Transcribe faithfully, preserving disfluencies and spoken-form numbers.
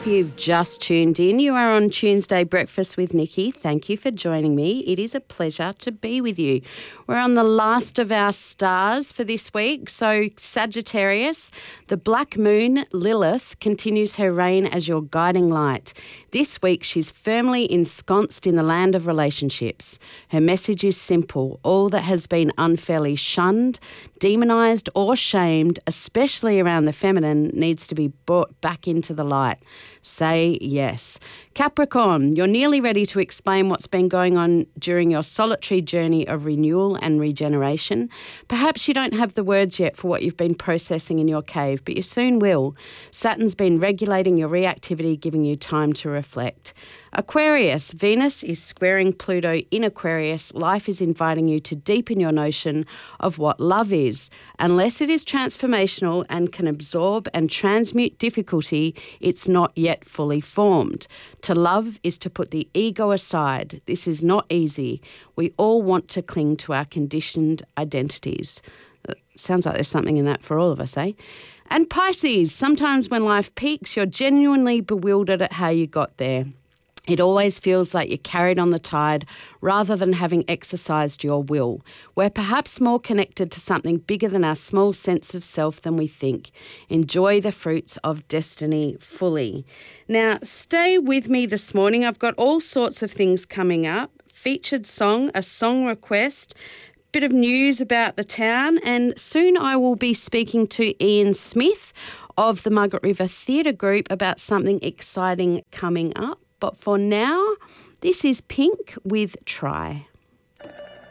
you've just tuned in, you are on Tuesday Breakfast with Nikki. Thank you for joining me. It is a pleasure to be with you. We're on the last of our stars for this week. So Sagittarius, the black moon Lilith continues her reign as your guiding light. This week she's firmly ensconced in the land of relationships. Her message is simple. All that has been unfairly shunned, demonised or shamed, especially around the feminine, needs to be brought back into the light. Say yes. Capricorn, you're nearly ready to explain what's been going on during your solitary journey of renewal and regeneration. Perhaps you don't have the words yet for what you've been processing in your cave, but you soon will. Saturn's been regulating your reactivity, giving you time to reflect. Aquarius, Venus is squaring Pluto in Aquarius. Life is inviting you to deepen your notion of what love is. Unless it is transformational and can absorb and transmute difficulty, it's not yet fully formed. To love is to put the ego aside. This is not easy. We all want to cling to our conditioned identities. Sounds like there's something in that for all of us, eh? And Pisces, sometimes when life peaks, you're genuinely bewildered at how you got there. It always feels like you're carried on the tide rather than having exercised your will. We're perhaps more connected to something bigger than our small sense of self than we think. Enjoy the fruits of destiny fully. Now, stay with me this morning. I've got all sorts of things coming up. Featured song, a song request, bit of news about the town, and soon I will be speaking to Ian Smith of the Margaret River Theatre Group about something exciting coming up. But for now, this is Pink with Try.